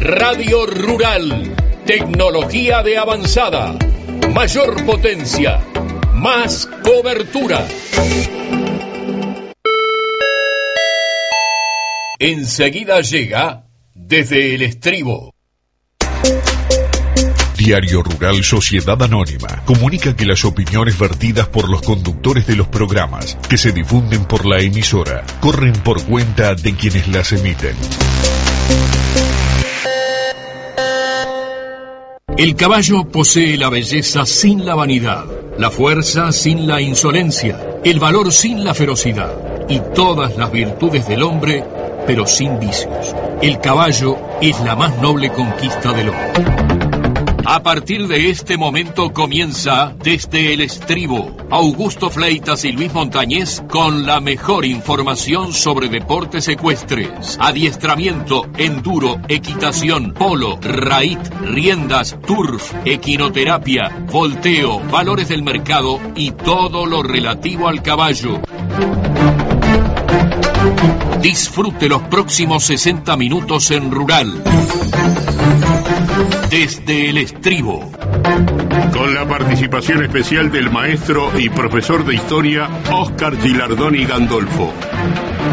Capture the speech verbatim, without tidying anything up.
Radio Rural, tecnología de avanzada, mayor potencia, más cobertura. Enseguida llega Desde el Estribo. Diario Rural Sociedad Anónima comunica que las opiniones vertidas por los conductores de los programas que se difunden por la emisora corren por cuenta de quienes las emiten. El caballo posee la belleza sin la vanidad, la fuerza sin la insolencia, el valor sin la ferocidad y todas las virtudes del hombre, pero sin vicios. El caballo es la más noble conquista del hombre. A partir de este momento comienza Desde el Estribo. Augusto Fleitas y Luis Montañez con la mejor información sobre deportes ecuestres, adiestramiento, enduro, equitación, polo, raíz, riendas, turf, equinoterapia, volteo, valores del mercado y todo lo relativo al caballo. Disfrute los próximos sesenta minutos en Rural. Desde el Estribo. Con la participación especial del maestro y profesor de historia Óscar Gilardoni Gandolfo.